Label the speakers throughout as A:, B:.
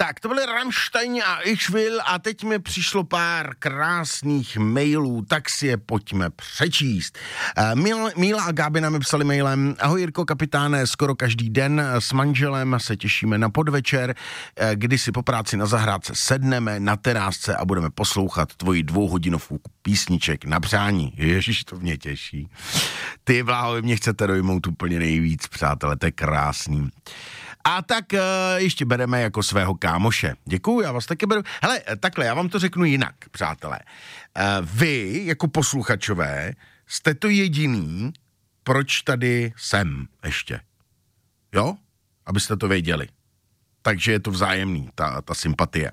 A: Tak, to byly Rammstein a Ich Will a teď mi přišlo pár krásných mailů, tak si je pojďme přečíst. Míla a Gáby nám psali mailem: ahoj Jirko, kapitáne, skoro každý den s manželem se těšíme na podvečer, kdy si po práci na zahrádce sedneme na terásce a budeme poslouchat tvoji 2hodinovou písniček na přání. Ježiš, to mě těší. Ty bláho, mě chcete dojmout úplně nejvíc, přátelé, to je krásný. A tak ještě bereme jako svého kámoše. Děkuju, já vás taky beru. Hele, takhle, já vám to řeknu jinak, přátelé. Vy, jako posluchačové, jste to jediný, proč tady jsem ještě. Jo? Abyste to věděli. Takže je to vzájemný, ta sympatie.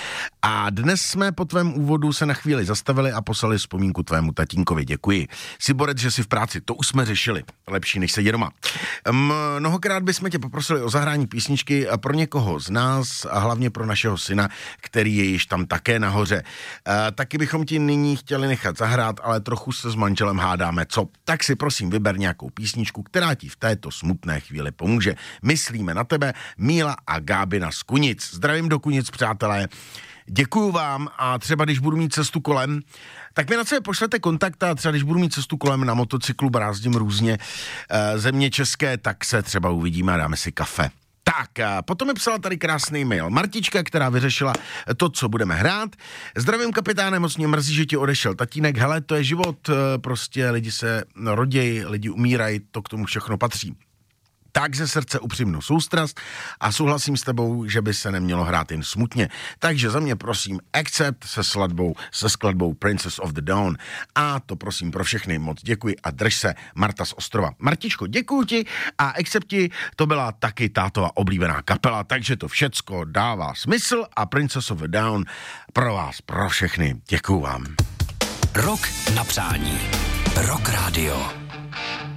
A: A dnes jsme po tvém úvodu se na chvíli zastavili a poslali vzpomínku tvému tatínkovi. Děkuji. Jsi borec, že jsi v práci. To už jsme řešili. Lepší, než sedět doma. Mnohokrát bychom tě poprosili o zahrání písničky pro někoho z nás a hlavně pro našeho syna, který je již tam také nahoře. Taky bychom ti nyní chtěli nechat zahrát, ale trochu se s manželem hádáme. Co? Tak si prosím vyber nějakou písničku, která ti v této smutné chvíli pomůže. Myslíme na tebe, Míla a Gábina z Kunic. Zdravím do Kunic, přátelé. Děkuju vám a třeba když budu mít cestu kolem, tak mi na sebe pošlete kontakt a třeba když budu mít cestu kolem na motocyklu, brázdím různě země české, tak se třeba uvidíme a dáme si kafe. Tak, potom mi psala tady krásný mail Martička, která vyřešila to, co budeme hrát. Zdravím, kapitáne, moc mě mrzí, že ti odešel tatínek. Hele, to je život, prostě lidi se rodějí, lidi umírají, to k tomu všechno patří. Tak ze srdce upřímnou soustrast a souhlasím s tebou, že by se nemělo hrát jen smutně. Takže za mě prosím Accept se skladbou Princess of the Dawn. A to prosím pro všechny moc děkuji a drž se, Marta z Ostrova. Martičko, děkuju ti a Accepti, to byla taky tátova oblíbená kapela, takže to všecko dává smysl a Princess of the Dawn pro vás, pro všechny. Děkuju vám.
B: Rok na přání. Rock Radio.